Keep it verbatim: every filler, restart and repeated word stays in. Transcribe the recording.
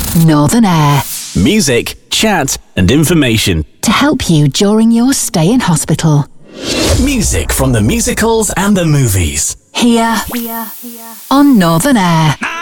Northern Air. Music, chat and information. To help you during your stay in hospital. Music from the musicals and the movies. Here, here, here. On Northern Air.